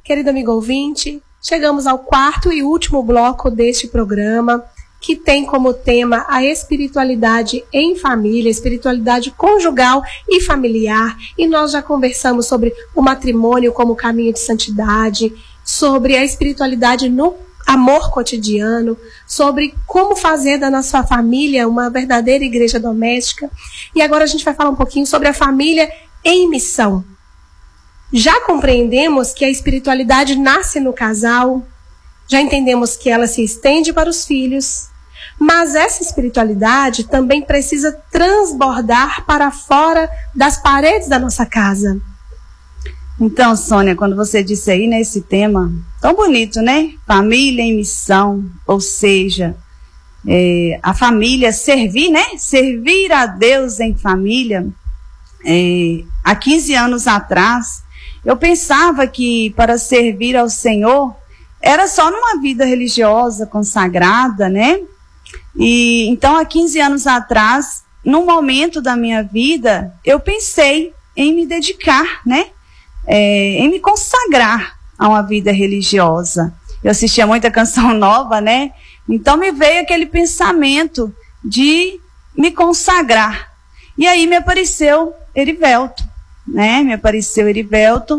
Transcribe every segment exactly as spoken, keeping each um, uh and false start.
Querido amigo ouvinte, chegamos ao quarto e último bloco deste programa, que tem como tema a espiritualidade em família, espiritualidade conjugal e familiar. E nós já conversamos sobre o matrimônio como caminho de santidade, sobre a espiritualidade no amor cotidiano, sobre como fazer da nossa família uma verdadeira igreja doméstica. E agora a gente vai falar um pouquinho sobre a família em missão. Já compreendemos que a espiritualidade nasce no casal, já entendemos que ela se estende para os filhos, mas essa espiritualidade também precisa transbordar para fora das paredes da nossa casa. Então, Sônia, quando você disse aí, né, esse tema tão bonito, né? Família em missão, ou seja, é, a família servir, né? Servir a Deus em família. É, há quinze anos atrás, eu pensava que para servir ao Senhor era só numa vida religiosa, consagrada, né? E então, há quinze anos atrás, num momento da minha vida, eu pensei em me dedicar, né? É, em me consagrar a uma vida religiosa. Eu assistia muita Canção Nova, né? Então me veio aquele pensamento de me consagrar. E aí me apareceu Erivelto, né? Me apareceu Erivelto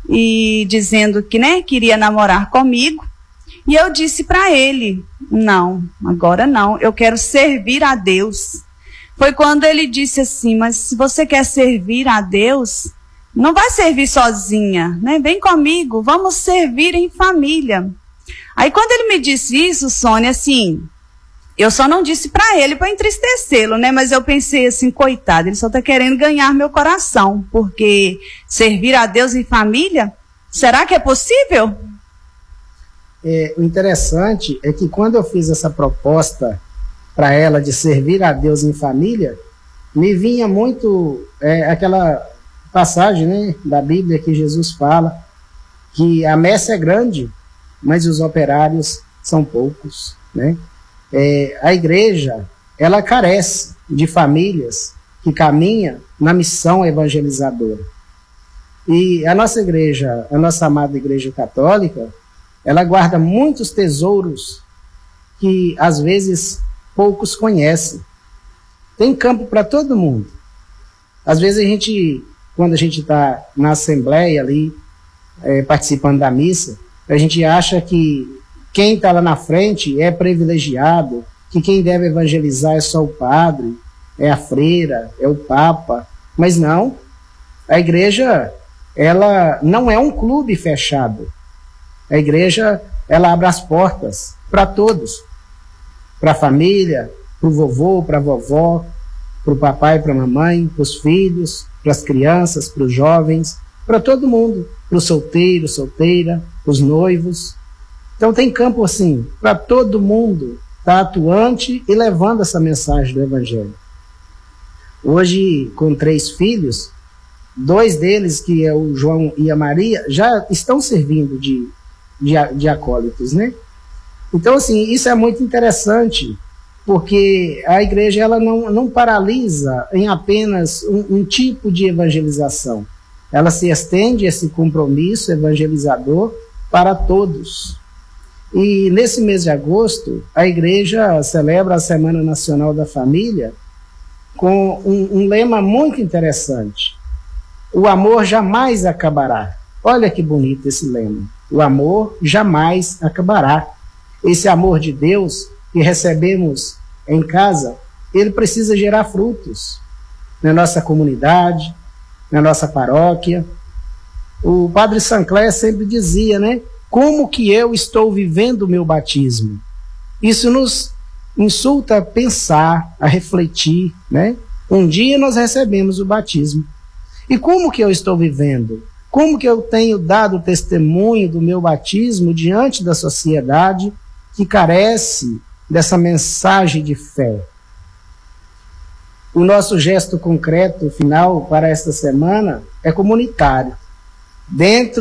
e dizendo que, né, queria namorar comigo. E eu disse para ele, não, agora não, eu quero servir a Deus. Foi quando ele disse assim, mas se você quer servir a Deus, não vai servir sozinha, né? Vem comigo, vamos servir em família. Aí quando ele me disse isso, Sônia, assim, eu só não disse para ele para entristecê-lo, né? Mas eu pensei assim, coitado, ele só está querendo ganhar meu coração, porque servir a Deus em família, será que é possível? É, o interessante é que quando eu fiz essa proposta para ela de servir a Deus em família, me vinha muito é, aquela passagem, né, da Bíblia que Jesus fala que a messe é grande, mas os operários são poucos, né? É, a igreja, ela carece de famílias que caminham na missão evangelizadora. E a nossa igreja, a nossa amada Igreja Católica, ela guarda muitos tesouros que, às vezes, poucos conhecem. Tem campo para todo mundo. Às vezes a gente, quando a gente está na assembleia ali, é, participando da missa, a gente acha que quem está lá na frente é privilegiado, que quem deve evangelizar é só o padre, é a freira, é o papa. Mas não, a igreja, ela não é um clube fechado. A igreja, ela abre as portas para todos, para a família, para o vovô, para a vovó, para o papai, para a mamãe, para os filhos, para as crianças, para os jovens, para todo mundo, para o solteiro, solteira, para os noivos. Então tem campo assim, para todo mundo estar atuante e levando essa mensagem do Evangelho. Hoje, com três filhos, dois deles, que é o João e a Maria, já estão servindo de De, de acólitos, né? Então, assim, isso é muito interessante, porque a igreja, ela não, não paralisa em apenas um, um tipo de evangelização. Ela se estende esse compromisso evangelizador para todos. E nesse mês de agosto, a igreja celebra a Semana Nacional da Família com um, um lema muito interessante. O amor jamais acabará. Olha que bonito esse lema. O amor jamais acabará. Esse amor de Deus que recebemos em casa, ele precisa gerar frutos na nossa comunidade, na nossa paróquia. O padre Sancler sempre dizia, né? Como que eu estou vivendo o meu batismo? Isso nos insulta a pensar, a refletir, né? Um dia nós recebemos o batismo. E como que eu estou vivendo? Como que eu tenho dado testemunho do meu batismo diante da sociedade que carece dessa mensagem de fé? O nosso gesto concreto final para esta semana é comunitário. Dentro